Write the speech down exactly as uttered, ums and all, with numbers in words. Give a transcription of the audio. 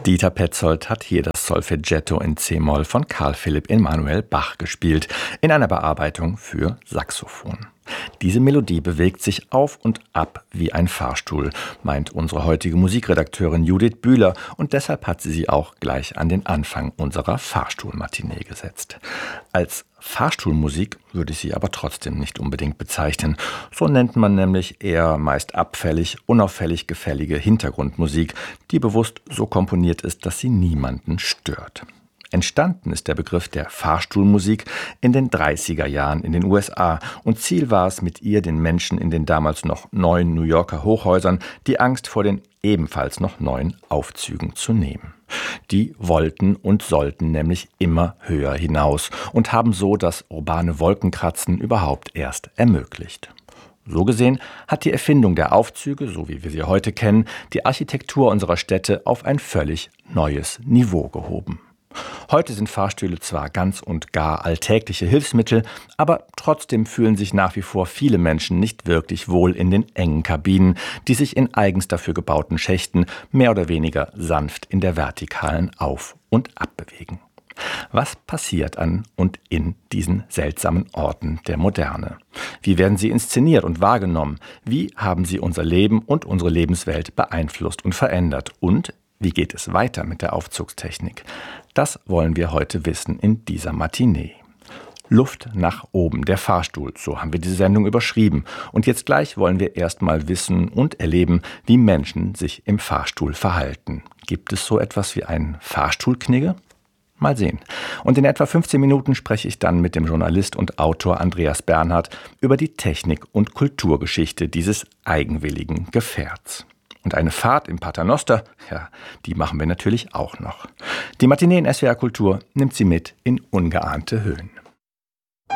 Dieter Petzold hat hier das Solfeggetto in C-Moll von Carl Philipp Emanuel Bach gespielt, in einer Bearbeitung für Saxophon. Diese Melodie bewegt sich auf und ab wie ein Fahrstuhl, meint unsere heutige Musikredakteurin Judith Bühler, und deshalb hat sie sie auch gleich an den Anfang unserer Fahrstuhlmatinee gesetzt. Als Fahrstuhlmusik würde ich sie aber trotzdem nicht unbedingt bezeichnen. So nennt man nämlich eher meist abfällig, unauffällig gefällige Hintergrundmusik, die bewusst so komponiert ist, dass sie niemanden stört. Entstanden ist der Begriff der Fahrstuhlmusik in den dreißiger Jahren in den U S A, und Ziel war es, mit ihr den Menschen in den damals noch neuen New Yorker Hochhäusern die Angst vor den ebenfalls noch neuen Aufzügen zu nehmen. Die wollten und sollten nämlich immer höher hinaus und haben so das urbane Wolkenkratzen überhaupt erst ermöglicht. So gesehen hat die Erfindung der Aufzüge, so wie wir sie heute kennen, die Architektur unserer Städte auf ein völlig neues Niveau gehoben. Heute sind Fahrstühle zwar ganz und gar alltägliche Hilfsmittel, aber trotzdem fühlen sich nach wie vor viele Menschen nicht wirklich wohl in den engen Kabinen, die sich in eigens dafür gebauten Schächten mehr oder weniger sanft in der vertikalen Auf- und Abbewegen. Was passiert an und in diesen seltsamen Orten der Moderne? Wie werden sie inszeniert und wahrgenommen? Wie haben sie unser Leben und unsere Lebenswelt beeinflusst und verändert? Und wie geht es weiter mit der Aufzugstechnik? Das wollen wir heute wissen in dieser Matinee. Luft nach oben, der Fahrstuhl, so haben wir diese Sendung überschrieben. Und jetzt gleich wollen wir erst mal wissen und erleben, wie Menschen sich im Fahrstuhl verhalten. Gibt es so etwas wie einen Fahrstuhlknigge? Mal sehen. Und in etwa fünfzehn Minuten spreche ich dann mit dem Journalist und Autor Andreas Bernhard über die Technik- und Kulturgeschichte dieses eigenwilligen Gefährts. Und eine Fahrt im Paternoster, ja, die machen wir natürlich auch noch. Die Matinee in S W R Kultur nimmt Sie mit in ungeahnte Höhen.